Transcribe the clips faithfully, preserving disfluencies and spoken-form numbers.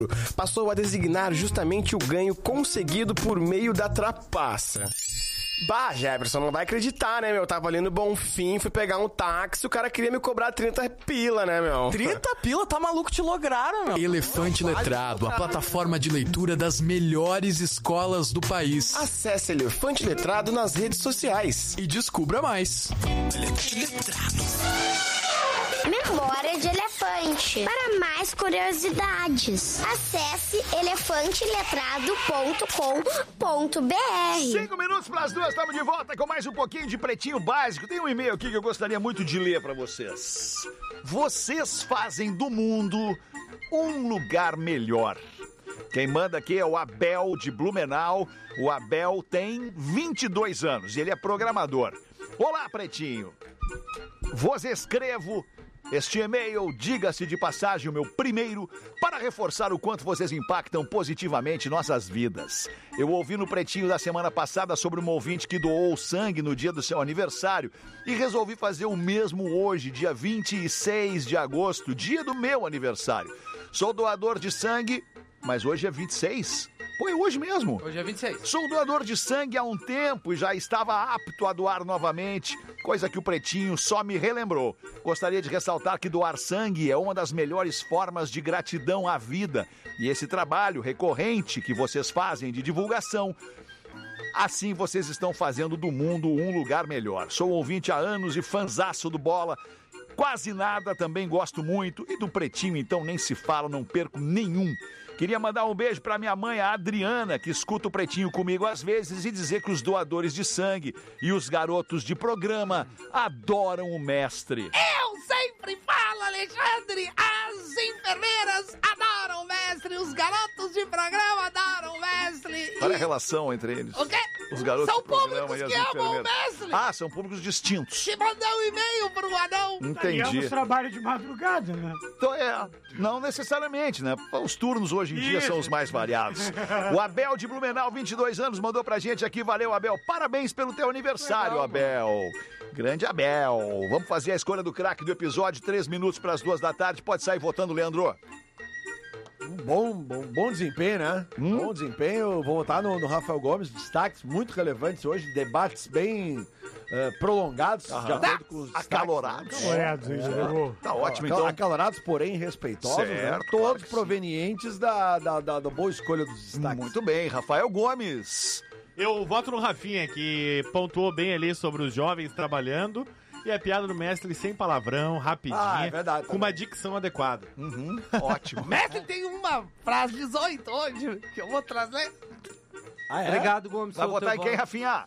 passou a designar justamente o ganho conseguido por meio da trapaça. Bah, Jefferson, não vai acreditar, né, meu? Tava ali no Bonfim, fui pegar um táxi, o cara queria me cobrar trinta pila, né, meu? trinta pila? Tá maluco, te lograram, meu. Elefante Letrado, a plataforma de leitura das melhores escolas do país. Acesse Elefante Letrado nas redes sociais e descubra mais. Elefante Letrado. Memória de elefante. Para mais curiosidades, acesse elefante letrado ponto com ponto b r. Cinco minutos para as duas, estamos de volta com mais um pouquinho de Pretinho Básico. Tem um e-mail aqui que eu gostaria muito de ler para vocês. Vocês fazem do mundo um lugar melhor. Quem manda aqui é o Abel de Blumenau. O Abel tem vinte e dois anos e ele é programador. Olá, Pretinho. Vos escrevo este e-mail, diga-se de passagem, o meu primeiro, para reforçar o quanto vocês impactam positivamente nossas vidas. Eu ouvi no Pretinho da semana passada sobre uma ouvinte que doou sangue no dia do seu aniversário e resolvi fazer o mesmo hoje, dia vinte e seis de agosto, dia do meu aniversário. Sou doador de sangue, mas hoje é vinte e seis? Foi hoje mesmo. Hoje é vinte e seis. Sou doador de sangue há um tempo e já estava apto a doar novamente, coisa que o Pretinho só me relembrou. Gostaria de ressaltar que doar sangue é uma das melhores formas de gratidão à vida. E esse trabalho recorrente que vocês fazem de divulgação, assim vocês estão fazendo do mundo um lugar melhor. Sou ouvinte há anos e fanzaço do Bola. Quase nada, também gosto muito. E do Pretinho, então, nem se fala, não perco nenhum. Queria mandar um beijo pra minha mãe, a Adriana, que escuta o Pretinho comigo às vezes, e dizer que os doadores de sangue e os garotos de programa adoram o mestre. Eu sempre falo, Alexandre, as enfermeiras adoram o mestre, os garotos de programa adoram o mestre. Qual é a relação entre eles? O quê? Os garotos são de programa públicos e as que amam o enfermeiras. mestre. Ah, são públicos distintos. Te mandei um e-mail pro anão. Entendi. Trabalho de madrugada, né? Então é, não necessariamente, né? Os turnos hoje em dia Isso. são os mais variados. O Abel de Blumenau, vinte e dois anos, mandou pra gente aqui. Valeu, Abel. Parabéns pelo teu aniversário, Legal, Abel. Mano. Grande Abel. Vamos fazer a escolha do craque do episódio. Três minutos para as duas da tarde. Pode sair votando, Leandro. Um bom, bom, bom desempenho, né? Hum? Bom desempenho. Vou votar no, no Rafael Gomes. Destaques muito relevantes hoje. Debates bem uh, prolongados. Aham. De acordo com os acalorados. Acalorados, é. é. Tá ótimo, então. Acalorados, porém respeitosos. Certo, né? Todos claro provenientes da, da, da, da boa escolha dos destaques. Muito bem. Rafael Gomes. Eu voto no Rafinha, que pontuou bem ali sobre os jovens trabalhando. E a piada do mestre sem palavrão, rapidinha, ah, é verdade, com uma dicção adequada. Uhum, ótimo. Mestre, tem uma frase dezoito hoje que eu vou trazer. Ah, é? Obrigado, Gomes. Vai votar em quem, Rafinha?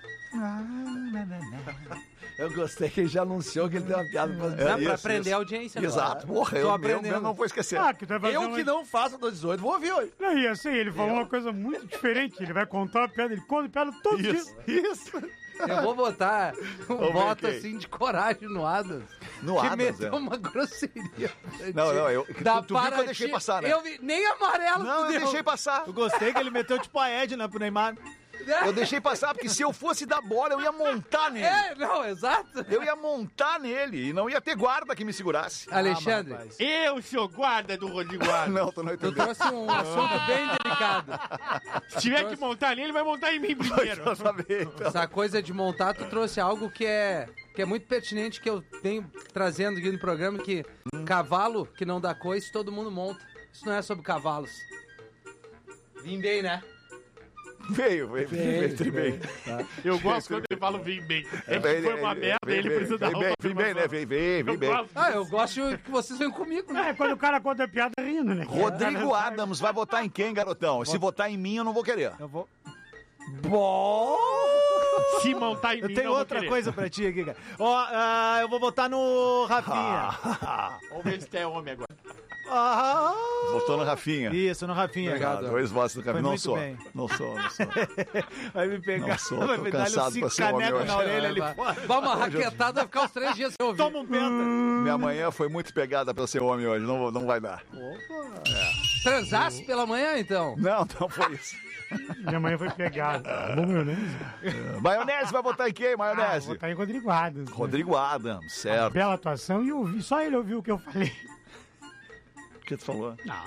Eu gostei que ele já anunciou que ele tem uma piada pra dizer. É, pra isso, aprender isso. A audiência. Exato. Porra, eu, eu, eu não vou esquecer. Ah, que tu vai eu uma... que não faço do dezoito, vou ouvir hoje. Não, e assim, ele falou eu? uma coisa muito diferente. Ele vai contar a piada, ele conta a piada todo dia. Isso, isso. Eu vou botar um voto assim de coragem no Adams. No que Adams, meteu é. uma grosseria. Não, não, eu, da tu, tu viu que eu deixei passar, né? Eu vi, nem amarelo Não, eu deu. deixei passar. Eu gostei que ele meteu tipo a Edna pro Neymar. Eu deixei passar, porque se eu fosse dar bola, eu ia montar nele. É, não, exato. Eu ia montar nele e não ia ter guarda que me segurasse. Alexandre. Ah, eu sou guarda do Rodrigo Guarda. Não, tu não entendeu. Tu trouxe um assunto bem delicado. Se tiver trouxe... que montar nele, vai montar em mim primeiro. Saber, então. Essa coisa de montar, tu trouxe algo que é, que é muito pertinente, que eu tenho trazendo aqui no programa, que hum. cavalo que não dá coice, todo mundo monta. Isso não é sobre cavalos. Vim bem, né? Veio, veio, veio, veio, veio. Tá. Eu gosto quando ele fala vim bem. É que foi uma merda e ele precisa dar uma Vem bem, né? Vem, vem, vem bem. Ah, eu gosto que vocês venham comigo, né? É, quando o cara conta a piada rindo, né? Rodrigo Adams vai votar em quem, garotão? Se votar em mim, eu não vou querer. Eu vou... Bom... Se montar em eu mim, tenho outra coisa pra ti aqui, cara. Ó, uh, eu vou votar no Rafinha. Vamos ver se tu é homem agora. Ah, votou no Rafinha. Isso, no Rafinha. Obrigado. Ah, dois votos no Rafinha. Não sou. Bem. Não sou, não sou. Vai me pegar. Não sou, vai me dar um pra ser homem na orelha ali fora. Vamos, uma raquetada, vai ficar uns três dias sem ouvir. Toma um penta. Minha manhã foi muito pegada pra ser homem hoje. Não, não vai dar. Opa. É. Transasse pela manhã, então? Não, não foi isso. Minha manhã foi pegada. Bom, maionese. É. Maionese vai votar em quem, Maionese? Ah, vou votar em Rodrigo Adams. Rodrigo né? Adams, certo. Bela atuação e ouvi, só ele ouviu o que eu falei. O que tu falou? Ah,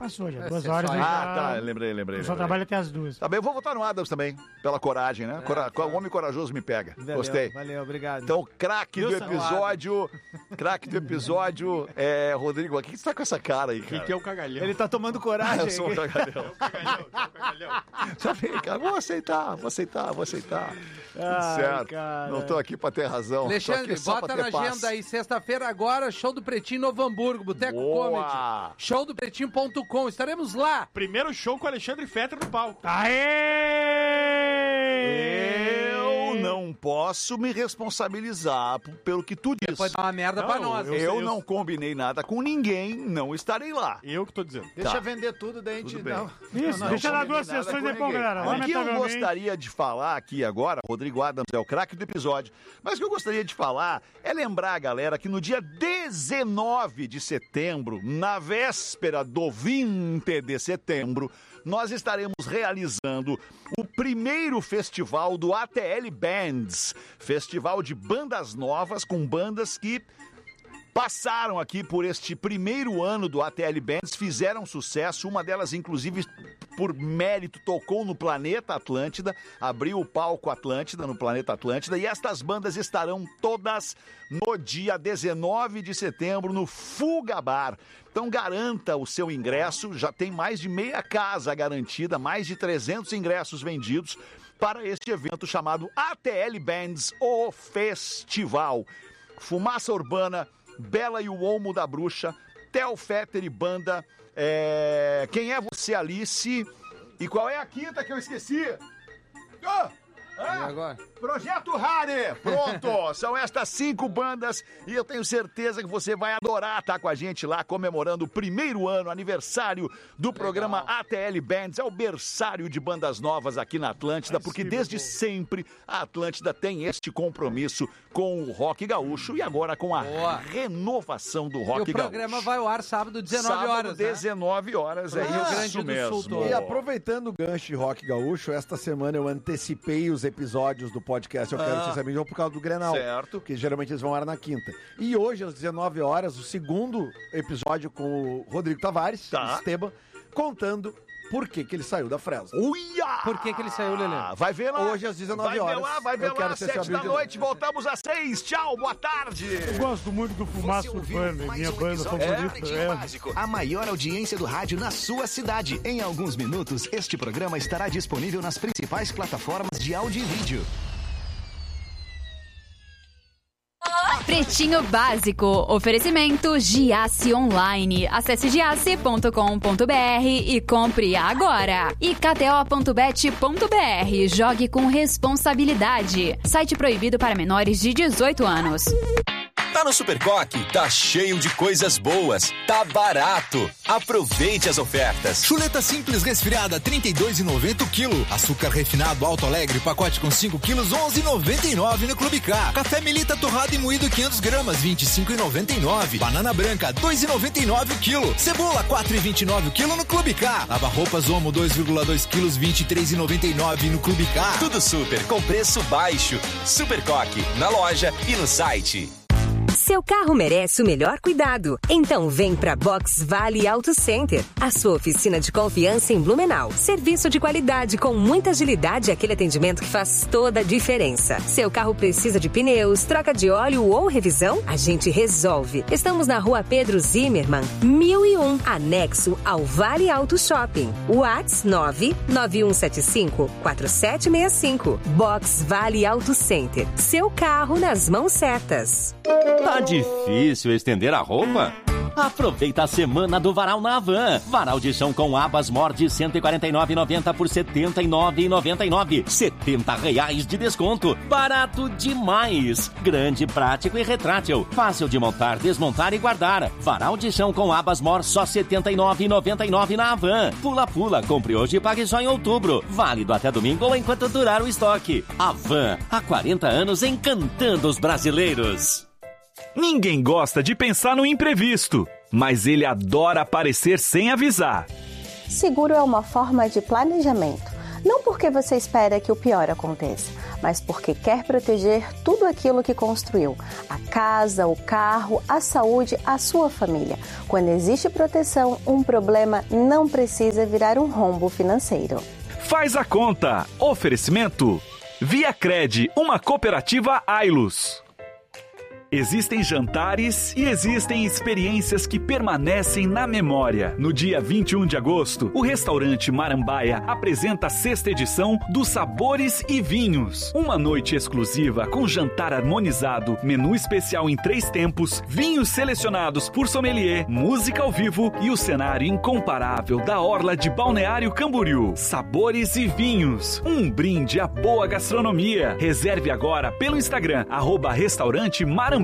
passou, já. É, Duas você horas só- eu Ah, já... tá, lembrei, lembrei. Eu só lembrei. trabalho até as duas. Tá bem, eu vou votar no Adams também, pela coragem, né? Cora- tá. O homem corajoso me pega. Valeu, Gostei. Valeu, obrigado. Então, craque do Viu, Samuel? episódio, craque do episódio, é, Rodrigo, o que você tá com essa cara aí, O que, cara? que é o cagalhão? Ele tá tomando Ah, coragem. eu sou um cagalhão. Cagalhão, cagalhão. Já vem, cara, vou aceitar, vou aceitar, vou aceitar. Tudo Ai, certo. cara. Não tô aqui pra ter razão. tô Alexandre, aqui só bota pra na ter paz. agenda aí, sexta-feira agora, show do Pretinho em Novo Hamburgo, Boteco Boa! Comedy. show do pretinho ponto com, estaremos lá. Primeiro show com o Alexandre Fetter no palco. Aê! Eu não posso me responsabilizar p- pelo que tu disse. Pode dar uma merda Não, pra nós. eu- Eu eu- não combinei nada com ninguém, não estarei lá. Eu que tô dizendo. Deixa Tá. vender tudo, daí a gente Tudo bem. não. Isso, Não deixa dar combinei duas nada sessões com depois, ninguém. galera. O que eu Lamentavelmente. gostaria de falar aqui agora, Rodrigo Adams é o craque do episódio, mas o que eu gostaria de falar é lembrar a galera que no dia dezenove de setembro, na véspera do vinte de setembro, nós estaremos realizando o primeiro festival do A T L Bands, festival de bandas novas com bandas que passaram aqui por este primeiro ano do A T L Bands, fizeram sucesso, uma delas inclusive por mérito tocou no Planeta Atlântida, abriu o palco Atlântida no Planeta Atlântida, e estas bandas estarão todas no dia dezenove de setembro no Fuga Bar. Então garanta o seu ingresso, já tem mais de meia casa garantida, mais de trezentos ingressos vendidos para este evento chamado A T L Bands, o Festival. Fumaça Urbana, Bela e o Olmo da Bruxa, Theo Fetter e banda, é... Quem é você, Alice? E qual é a quinta que eu esqueci? Ah! E agora? Projeto Rare, pronto, são estas cinco bandas e eu tenho certeza que você vai adorar estar com a gente lá comemorando o primeiro ano, aniversário do programa A T L Bands, é o berçário de bandas novas aqui na Atlântida, porque desde sempre a Atlântida tem este compromisso com o rock gaúcho e agora com a Boa. renovação do E rock o programa gaúcho. vai ao ar sábado, dezenove Sábado, horas, né? dezenove horas, é Rio Grande isso do mesmo. Sul todo. E aproveitando o gancho de rock gaúcho, esta semana eu antecipei os episódios do podcast Eu Quero Ah. Ser Sabidão por causa do Grenal. Certo. Que geralmente eles vão ao ar na quinta. E hoje, às dezenove horas, o segundo episódio com o Rodrigo Tavares, Tá. Esteban, contando por que, que ele saiu da Fresa. Uia! Por que que ele saiu, Lelê? Vai ver lá. Hoje às dezenove Vai horas. ver lá, vai ver Eu quero lá, ser sete Sabino da de noite, voltamos às seis. Tchau, boa tarde. Eu gosto muito do Fumaça Urbana, é minha banda favorita. É. A maior audiência do rádio na sua cidade. Em alguns minutos, este programa estará disponível nas principais plataformas de áudio e vídeo. Pretinho Básico. Oferecimento Giasse Online. Acesse giasse ponto com ponto br e compre agora. E k t o ponto bet ponto b r. Jogue com responsabilidade. Site proibido para menores de dezoito anos. Tá no Supercoque, tá cheio de coisas boas, tá barato. Aproveite as ofertas. Chuleta simples resfriada, trinta e dois reais e noventa centavos o quilo. Açúcar refinado Alto Alegre, pacote com cinco quilos, onze reais e noventa e nove centavos no Clube K. Café Melita torrado e moído quinhentas gramas, vinte e cinco reais e noventa e nove centavos. Banana branca, dois reais e noventa e nove centavos o quilo. Cebola, quatro reais e vinte e nove centavos o quilo no Clube K. Lava roupas Omo, dois vírgula dois quilos, vinte e três reais e noventa e nove centavos no Clube K. Tudo super com preço baixo. Supercoque, na loja e no site. Seu carro merece o melhor cuidado. Então vem pra Box Vale Auto Center, a sua oficina de confiança em Blumenau. Serviço de qualidade com muita agilidade e aquele atendimento que faz toda a diferença. Seu carro precisa de pneus, troca de óleo ou revisão? A gente resolve. Estamos na rua Pedro Zimmermann, mil e um, anexo ao Vale Auto Shopping. WhatsApp nove nove um sete cinco quatro sete seis cinco. Box Vale Auto Center. Seu carro nas mãos certas. Tá difícil estender a roupa? Aproveita a semana do Varal na Havan. Varal de chão com abas Mor de cento e quarenta e nove reais e noventa centavos por setenta e nove reais e noventa e nove centavos. setenta reais de desconto. Barato demais. Grande, prático e retrátil. Fácil de montar, desmontar e guardar. Varal de chão com abas Mor só setenta e nove reais e noventa e nove centavos na Havan. Pula pula, compre hoje e pague só em outubro. Válido até domingo ou enquanto durar o estoque. Havan, há quarenta anos encantando os brasileiros. Ninguém gosta de pensar no imprevisto, mas ele adora aparecer sem avisar. Seguro é uma forma de planejamento. Não porque você espera que o pior aconteça, mas porque quer proteger tudo aquilo que construiu: a casa, o carro, a saúde, a sua família. Quando existe proteção, um problema não precisa virar um rombo financeiro. Faz a conta. Oferecimento Viacred, uma cooperativa Ailus. Existem jantares e existem experiências que permanecem na memória. No dia vinte e um de agosto, o restaurante Marambaia apresenta a sexta edição dos Sabores e Vinhos. Uma noite exclusiva com jantar harmonizado, menu especial em três tempos, vinhos selecionados por sommelier, música ao vivo e o cenário incomparável da orla de Balneário Camboriú. Sabores e Vinhos, um brinde à boa gastronomia. Reserve agora pelo Instagram, arroba restaurante Marambaia.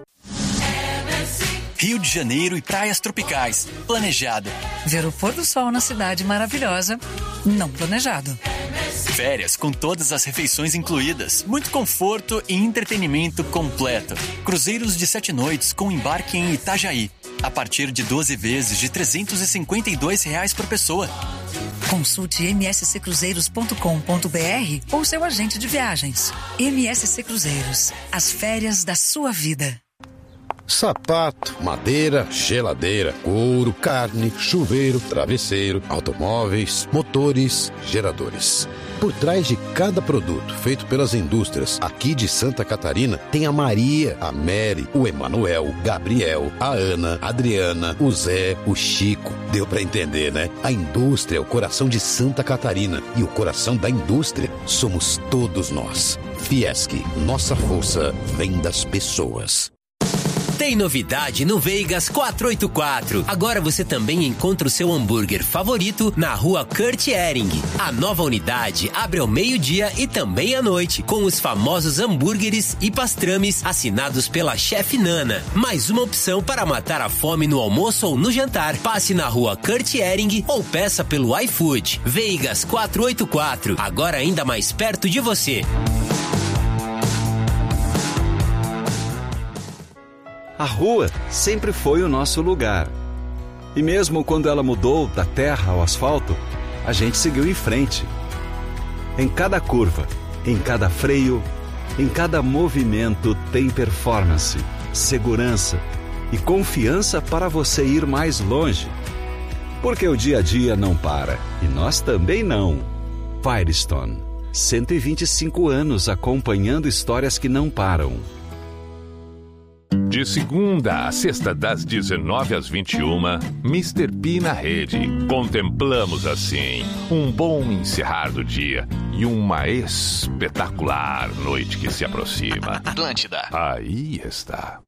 Rio de Janeiro e praias tropicais. Planejado. Ver o pôr do sol na cidade maravilhosa. Não planejado. Férias com todas as refeições incluídas. Muito conforto e entretenimento completo. Cruzeiros de sete noites com embarque em Itajaí. A partir de doze vezes de trezentos e cinquenta e dois reais por pessoa. Consulte m s c cruzeiros ponto com ponto b r ou seu agente de viagens. M S C Cruzeiros. As férias da sua vida. Sapato, madeira, geladeira, couro, carne, chuveiro, travesseiro, automóveis, motores, geradores. Por trás de cada produto feito pelas indústrias aqui de Santa Catarina, tem a Maria, a Mary, o Emanuel, Gabriel, a Ana, a Adriana, o Zé, o Chico. Deu pra entender, né? A indústria é o coração de Santa Catarina e o coração da indústria somos todos nós. Fiesc, nossa força vem das pessoas. Tem novidade no Veigas quatrocentos e oitenta e quatro. Agora você também encontra o seu hambúrguer favorito na rua Kurt Ehring. A nova unidade abre ao meio-dia e também à noite, com os famosos hambúrgueres e pastrames assinados pela chefe Nana. Mais uma opção para matar a fome no almoço ou no jantar. Passe na rua Kurt Ehring ou peça pelo iFood. Veigas quatrocentos e oitenta e quatro, agora ainda mais perto de você. A rua sempre foi o nosso lugar. E mesmo quando ela mudou da terra ao asfalto, a gente seguiu em frente. Em cada curva, em cada freio, em cada movimento tem performance, segurança e confiança para você ir mais longe. Porque o dia a dia não para, e nós também não. Firestone, cento e vinte e cinco anos acompanhando histórias que não param. De segunda a sexta, das dezenove às vinte e uma, mister P na rede. Contemplamos assim um bom encerrar do dia e uma espetacular noite que se aproxima. Atlântida. Aí está.